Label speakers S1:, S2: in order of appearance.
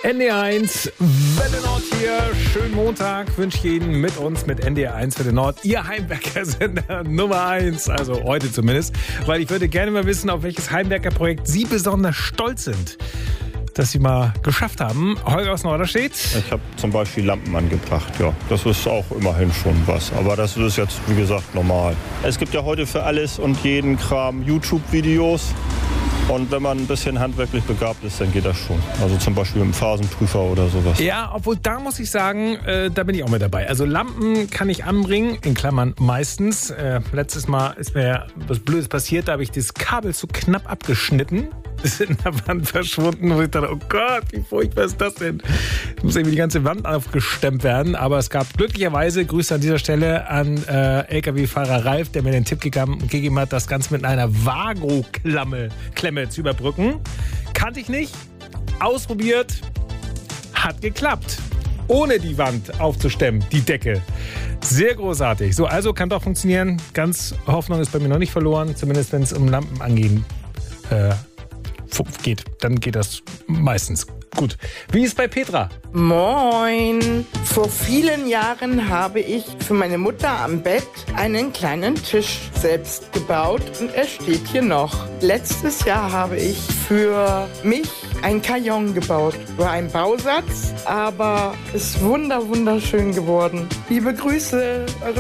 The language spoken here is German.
S1: NDR1, Welle Nord hier. Schönen Montag wünsche ich Ihnen mit uns, mit NDR1 Welle Nord. Ihr Heimwerker-Sender Nummer 1, also heute zumindest. Weil ich würde gerne mal wissen, auf welches Heimwerkerprojekt Sie besonders stolz sind, dass Sie mal geschafft haben. Holger aus Norderstedt.
S2: Ich habe zum Beispiel Lampen angebracht, ja. Das ist auch immerhin schon was. Aber das ist jetzt, wie gesagt, normal. Es gibt ja heute für alles und jeden Kram YouTube-Videos. Und wenn man ein bisschen handwerklich begabt ist, dann geht das schon. Also zum Beispiel mit einem Phasenprüfer oder sowas.
S1: Ja, obwohl da muss ich sagen, da bin ich auch mit dabei. Also Lampen kann ich anbringen, in Klammern meistens. Letztes Mal ist mir was Blödes passiert, da habe ich das Kabel zu knapp abgeschnitten. Ist in der Wand verschwunden, wo ich dachte, oh Gott, wie furchtbar ist das denn? Muss irgendwie die ganze Wand aufgestemmt werden. Aber es gab glücklicherweise, Grüße an dieser Stelle an LKW-Fahrer Ralf, der mir den Tipp gegeben hat, das Ganze mit einer Vago-Klemme zu überbrücken. Kannte ich nicht. Ausprobiert. Hat geklappt. Ohne die Wand aufzustemmen, die Decke. Sehr großartig. So, also kann doch funktionieren. Ganz Hoffnung ist bei mir noch nicht verloren. Zumindest wenn es um Lampen angehen geht. Dann geht das meistens. Gut. Wie ist bei Petra?
S3: Moin! Vor vielen Jahren habe ich für meine Mutter am Bett einen kleinen Tisch selbst gebaut und er steht hier noch. Letztes Jahr habe ich für mich ein Kajon gebaut. War ein Bausatz, aber ist wunderschön geworden. Liebe Grüße, eure